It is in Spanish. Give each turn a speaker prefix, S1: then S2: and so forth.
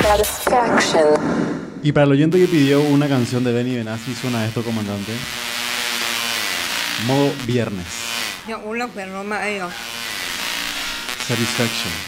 S1: Satisfaction.
S2: Y para el oyente que pidió una canción de Benny Benassi, suena esto, comandante. Modo viernes.
S3: Yo uno que no me ha ido.
S2: Satisfaction.